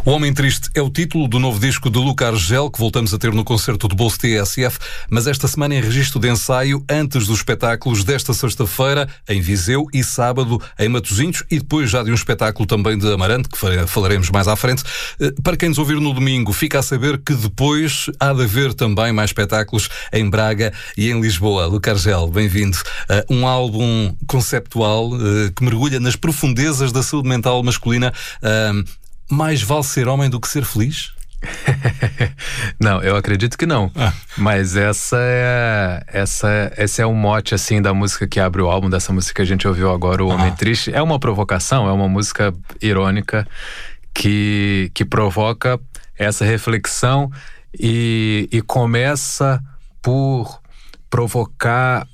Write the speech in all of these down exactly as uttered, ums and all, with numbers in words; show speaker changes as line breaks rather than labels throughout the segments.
O Homem Triste é o título do novo disco de Luca Argel, que voltamos a ter no concerto do Bolso T S F, mas esta semana em registro de ensaio, antes dos espetáculos desta sexta-feira, em Viseu, e sábado em Matosinhos, e depois já de um espetáculo também de Amarante, que falaremos mais à frente. Para quem nos ouvir no domingo, fica a saber que depois há de haver também mais espetáculos em Braga e em Lisboa. Luca Argel, bem-vindo. Um álbum conceptual que mergulha nas profundezas da saúde mental masculina. Mais vale ser homem do que ser feliz?
Não, eu acredito que não. Ah. Mas essa é, essa, esse é o mote assim, da música que abre o álbum, dessa música que a gente ouviu agora, O Homem ah. Triste. É uma provocação, é uma música irônica que, que provoca essa reflexão e, e começa por provocar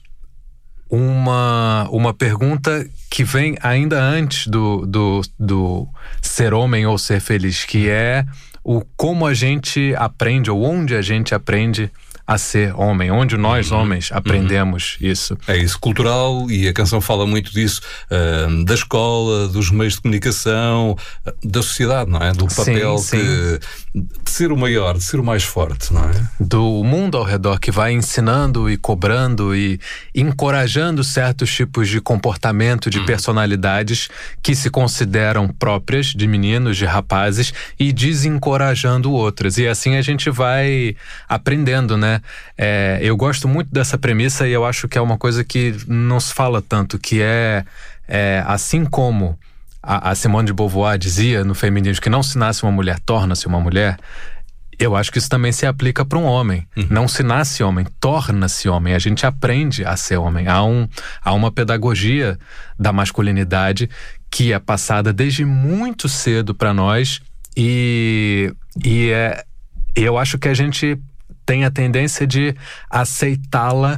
uma, uma pergunta que vem ainda antes do, do, do ser homem ou ser feliz, que é o como a gente aprende, ou onde a gente aprende a ser homem, onde nós uhum. homens aprendemos uhum. isso.
É isso, cultural, e a canção fala muito disso, uh, da escola, dos meios de comunicação, uh, da sociedade, não é? Do papel
sim,
que,
sim.
de ser o maior, de ser o mais forte, não é?
Do mundo ao redor que vai ensinando e cobrando e encorajando certos tipos de comportamento, de uhum. personalidades que se consideram próprias de meninos, de rapazes, e desencorajando outras. E assim a gente vai aprendendo, né? É, eu gosto muito dessa premissa e eu acho que é uma coisa que não se fala tanto, que é, é assim como a, a Simone de Beauvoir dizia no Feminismo que não se nasce uma mulher, torna-se uma mulher. Eu acho que isso também se aplica para um homem. Uhum. Não se nasce homem, torna-se homem. A gente aprende a ser homem. Há, um, há uma pedagogia da masculinidade que é passada desde muito cedo para nós e, e é, eu acho que a gente tem a tendência de aceitá-la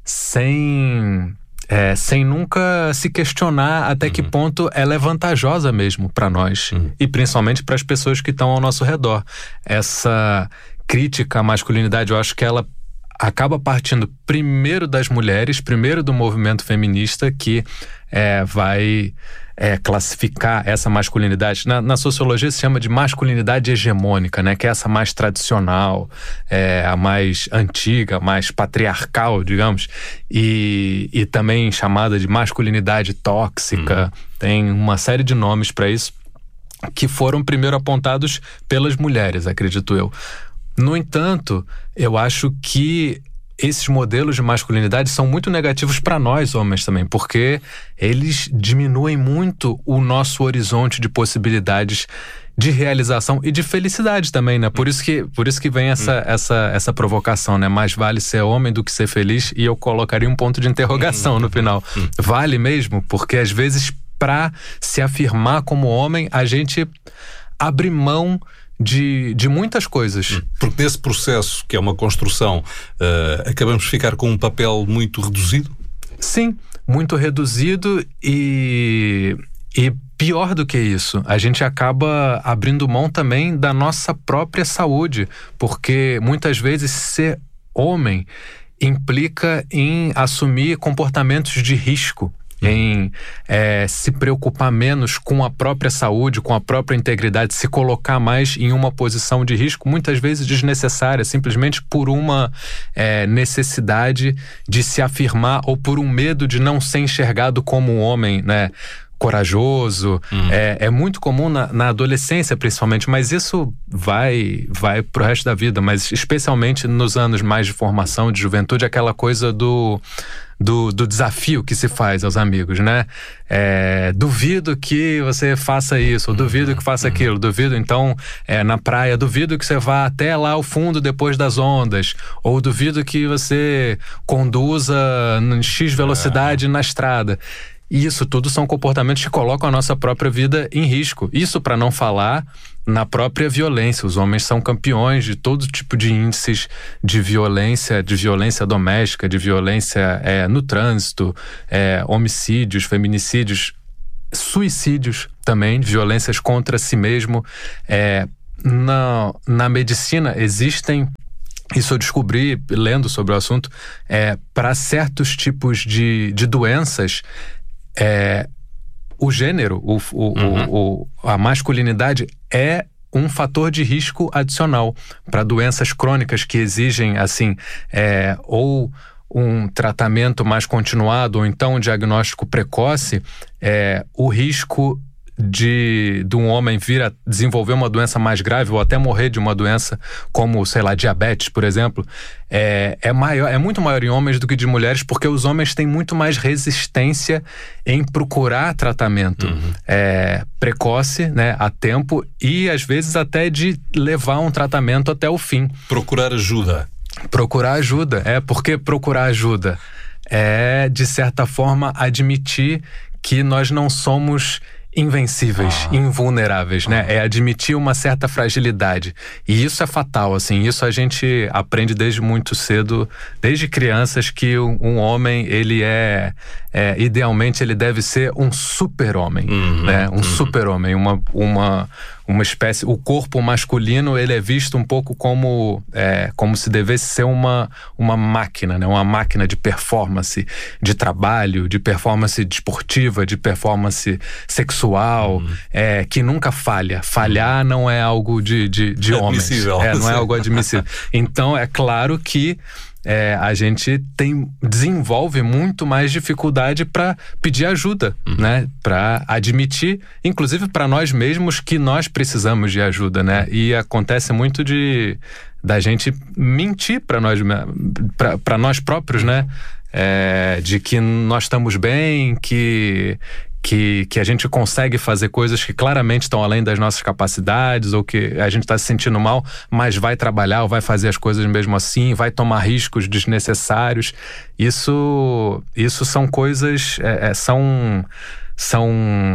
sem, é, sem nunca se questionar até uhum. que ponto ela é vantajosa mesmo para nós uhum. e principalmente para as pessoas que estão ao nosso redor. Essa crítica à masculinidade, eu acho que ela acaba partindo primeiro das mulheres, primeiro do movimento feminista, que é, vai é, classificar essa masculinidade. Na, na sociologia se chama de masculinidade hegemônica, né? Que é essa mais tradicional, é, a mais antiga, mais patriarcal, digamos, e, e também chamada de masculinidade tóxica. Uhum. Tem uma série de nomes para isso que foram primeiro apontados pelas mulheres, acredito eu. No entanto, eu acho que esses modelos de masculinidade são muito negativos para nós homens também, porque eles diminuem muito o nosso horizonte de possibilidades de realização e de felicidade também, né? Por isso que, por isso que vem essa, hum. essa, essa provocação, né? Mais vale ser homem do que ser feliz, e eu colocaria um ponto de interrogação hum. no final. Hum. Vale mesmo? Porque às vezes, para se afirmar como homem, a gente abre mão De, de muitas coisas.
Porque nesse processo, que é uma construção, uh, acabamos de ficar com um papel muito reduzido?
Sim, muito reduzido e, e pior do que isso, a gente acaba abrindo mão também da nossa própria saúde, porque muitas vezes ser homem implica em assumir comportamentos de risco, em é, se preocupar menos com a própria saúde, com a própria integridade, se colocar mais em uma posição de risco, muitas vezes desnecessária, simplesmente por uma é, necessidade de se afirmar ou por um medo de não ser enxergado como um homem, né, corajoso. Hum. É, é muito comum na, na adolescência, principalmente, mas isso vai, vai pro resto da vida, mas especialmente nos anos mais de formação, de juventude, aquela coisa do... Do, do desafio que se faz aos amigos, né? É, duvido que você faça isso, ou duvido que faça aquilo, duvido, então, é, na praia, duvido que você vá até lá ao fundo depois das ondas, ou duvido que você conduza em X velocidade na estrada. E isso tudo são comportamentos que colocam a nossa própria vida em risco. Isso para não falar na própria violência. Os homens são campeões de todo tipo de índices de violência, de violência doméstica, de violência é, no trânsito, é, homicídios, feminicídios, suicídios também, violências contra si mesmo. É, na, na medicina existem... Isso eu descobri lendo sobre o assunto. É, para certos tipos de, de doenças, é, o gênero, o, o, uhum. o, o, a masculinidade é um fator de risco adicional para doenças crônicas que exigem, assim, é, ou um tratamento mais continuado ou então um diagnóstico precoce. É, o risco de, de um homem vir a desenvolver uma doença mais grave ou até morrer de uma doença como, sei lá, diabetes, por exemplo, é, é, maior, é muito maior em homens do que de mulheres, porque os homens têm muito mais resistência em procurar tratamento uhum. é, precoce, né, a tempo, e às vezes até de levar um tratamento até o fim.
Procurar ajuda.
Procurar ajuda, é porque procurar ajuda é, de certa forma, admitir que nós não somos invencíveis, ah. invulneráveis, né? Ah. É admitir uma certa fragilidade. E isso é fatal, assim. Isso a gente aprende desde muito cedo, desde crianças, que um, um homem, ele é, é... Idealmente, ele deve ser um super-homem, uhum, né? Um uhum. super-homem, uma... uma uma espécie, o corpo masculino, ele é visto um pouco como, é, como se devesse ser uma, uma máquina, né? Uma máquina de performance, de trabalho, de performance desportiva, de performance sexual, uhum. é, que nunca falha. Falhar uhum. não é algo de, de, de homens. É, não é algo admissível. Então, é claro que É, a gente tem, desenvolve muito mais dificuldade para pedir ajuda, uhum. né? Para admitir, inclusive para nós mesmos, que nós precisamos de ajuda, né? E acontece muito de da gente mentir para nós, para nós próprios, né? É, de que nós estamos bem, que Que, que a gente consegue fazer coisas que claramente estão além das nossas capacidades, ou que a gente está se sentindo mal, mas vai trabalhar ou vai fazer as coisas mesmo assim, vai tomar riscos desnecessários. Isso, isso são coisas, é, é, são... são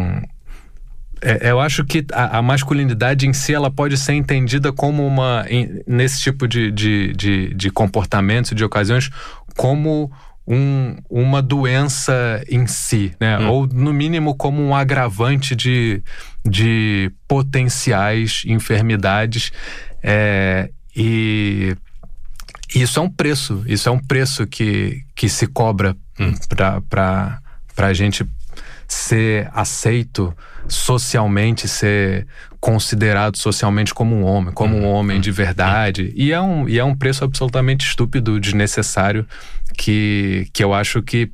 é, eu acho que a, a masculinidade em si, ela pode ser entendida como uma, em, nesse tipo de, de, de, de comportamentos, de ocasiões, como Um, uma doença em si, né? Hum. Ou, no mínimo, como um agravante de, de potenciais enfermidades. É, e isso é um preço, isso é um preço que, que se cobra hum. para a gente ser aceito socialmente, ser considerado socialmente como um homem, como um homem de verdade. E é um, e é um preço absolutamente estúpido, desnecessário, que, que eu acho que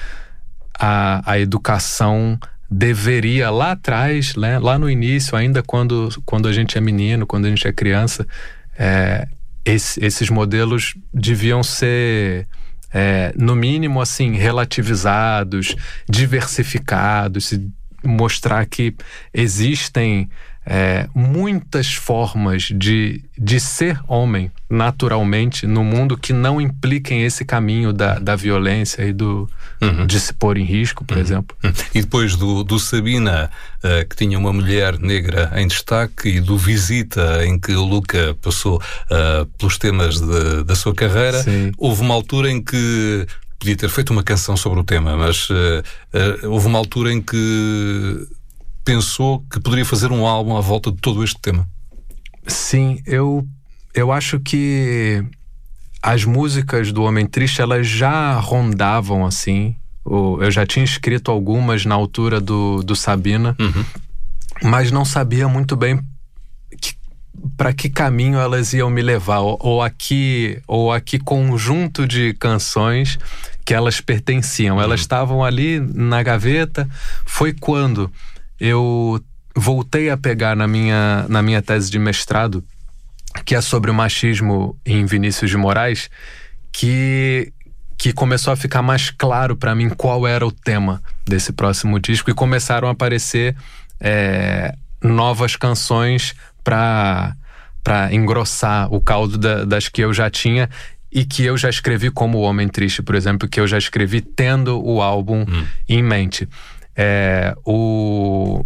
a, a educação deveria, lá atrás, né, lá no início, ainda quando, quando a gente é menino, quando a gente é criança, é, esse, esses modelos deviam ser... É, no mínimo, assim, relativizados, diversificados, mostrar que existem é, muitas formas de, de ser homem naturalmente no mundo que não impliquem esse caminho da, da violência e do, uhum. de se pôr em risco, por uhum. exemplo.
Uhum. E depois do, do Sabina, uh, que tinha uma mulher negra em destaque, e do Visita, em que o Luca passou uh, pelos temas de, da sua carreira, Sim. houve uma altura em que podia ter feito uma canção sobre o tema, mas uh, uh, houve uma altura em que pensou que poderia fazer um álbum à volta de todo este tema.
Sim, eu, eu acho que as músicas do Homem Triste, elas já rondavam assim. Eu já tinha escrito algumas na altura do, do Sabina, uhum. mas não sabia muito bem que, para que caminho elas iam me levar, ou, ou, a que, ou a que conjunto de canções que elas pertenciam. Uhum. Elas estavam ali na gaveta. Foi quando eu voltei a pegar na minha, na minha tese de mestrado, que é sobre o machismo em Vinícius de Moraes, que, que começou a ficar mais claro para mim qual era o tema desse próximo disco, e começaram a aparecer é, novas canções para para engrossar o caldo da, das que eu já tinha e que eu já escrevi como O Homem Triste, por exemplo, que eu já escrevi tendo o álbum hum. em mente. É, o,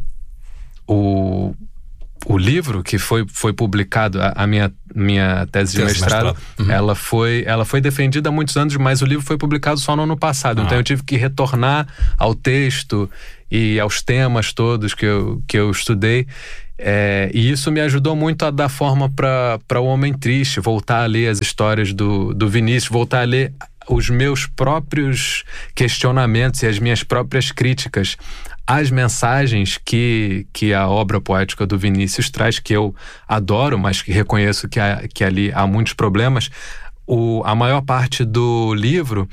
o, o livro que foi, foi publicado, a, a minha, minha tese, tese de mestrado, mestrado. Uhum. ela, foi, ela foi defendida há muitos anos, mas o livro foi publicado só no ano passado. Ah. Então eu tive que retornar ao texto e aos temas todos que eu, que eu estudei. É, e isso me ajudou muito a dar forma para O Homem Triste, voltar a ler as histórias do, do Vinícius, voltar a ler os meus próprios questionamentos e as minhas próprias críticas as mensagens que, que a obra poética do Vinícius traz, que eu adoro, mas que reconheço que, há, que ali há muitos problemas. O, a maior parte do livro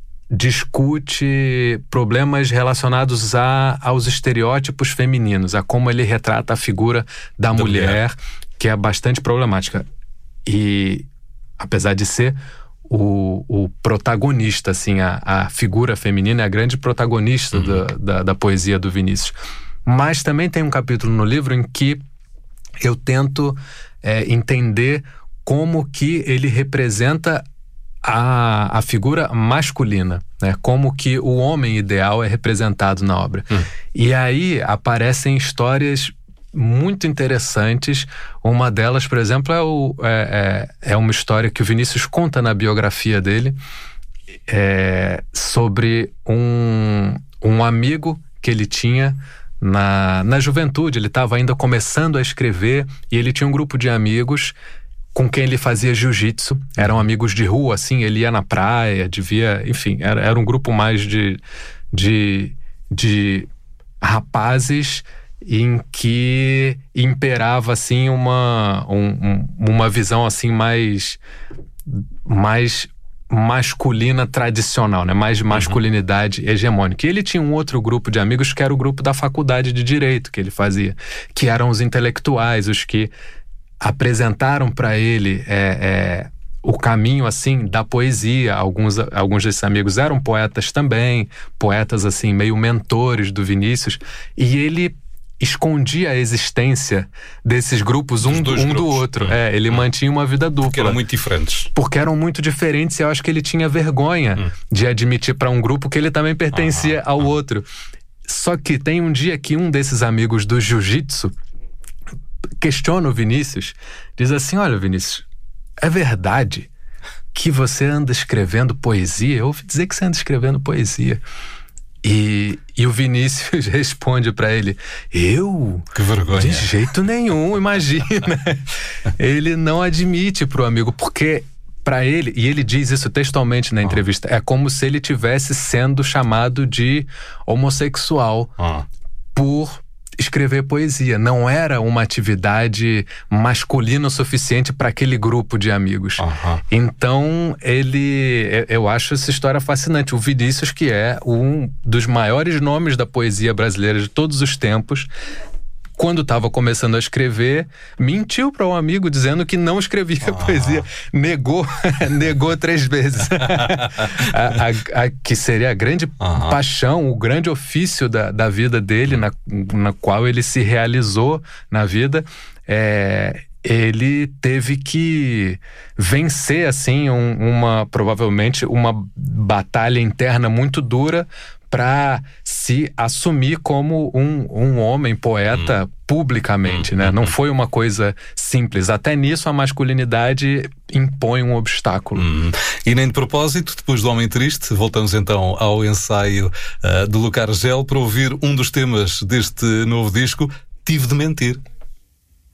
discute problemas relacionados a, aos estereótipos femininos, a como ele retrata a figura da, da mulher, mulher, que é bastante problemática. E, apesar de ser o, o protagonista, assim, a, a figura feminina é a grande protagonista uhum. da, da, da poesia do Vinícius. Mas também tem um capítulo no livro em que eu tento é, entender como que ele representa a, a figura masculina, né? Como que o homem ideal é representado na obra. Hum. E aí aparecem histórias muito interessantes. Uma delas, por exemplo, é, o, é, é, é uma história que o Vinícius conta na biografia dele, é, sobre um, um amigo que ele tinha na, na juventude. Ele estava ainda começando a escrever e ele tinha um grupo de amigos com quem ele fazia jiu-jitsu. Eram amigos de rua, assim, ele ia na praia, devia... Enfim, era, era um grupo mais de, de, de rapazes em que imperava, assim, uma, um, uma visão, assim, mais, mais masculina tradicional, né? Mais de masculinidade uhum. hegemônica. E ele tinha um outro grupo de amigos que era o grupo da faculdade de Direito que ele fazia, que eram os intelectuais, os que apresentaram para ele é, é, o caminho, assim, da poesia. Alguns, alguns desses amigos eram poetas também, poetas, assim, meio mentores do Vinícius, e ele escondia a existência desses grupos, um, um grupos. do outro. Hum. É, ele hum. mantinha uma vida dupla.
Porque eram muito diferentes.
Porque eram muito diferentes, e eu acho que ele tinha vergonha hum. de admitir para um grupo que ele também pertencia ah, ao ah. outro. Só que tem um dia que um desses amigos do jiu-jitsu questiona o Vinícius, diz assim: olha, Vinícius, é verdade que você anda escrevendo poesia? Eu ouvi dizer que você anda escrevendo poesia. E, e o Vinícius responde pra ele: eu?
Que vergonha.
De jeito nenhum, imagina. Ele não admite pro amigo, porque pra ele, e ele diz isso textualmente na entrevista, ah. é como se ele tivesse sendo chamado de homossexual ah. por escrever poesia. Não era uma atividade masculina o suficiente para aquele grupo de amigos. Uhum. Então, ele... Eu acho essa história fascinante. O Vinícius, que é um dos maiores nomes da poesia brasileira de todos os tempos, quando estava começando a escrever, mentiu para um amigo dizendo que não escrevia ah. poesia. Negou, negou três vezes. a, a, a, que seria a grande ah. paixão, o grande ofício da, da vida dele, hum. na, na qual ele se realizou na vida. É, ele teve que vencer, assim, um, uma, provavelmente uma batalha interna muito dura para se assumir como um, um homem poeta hum. publicamente, hum. né? Não foi uma coisa simples. Até nisso a masculinidade impõe um obstáculo.
Hum. E nem de propósito, depois do Homem Triste, voltamos então ao ensaio uh, de Luca Argel para ouvir um dos temas deste novo disco, Tive de Mentir.